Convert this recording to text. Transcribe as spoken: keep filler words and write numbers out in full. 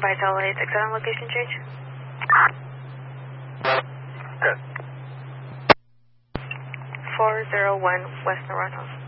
Vital eight six seven, location change. Good. four zero one West Toronto.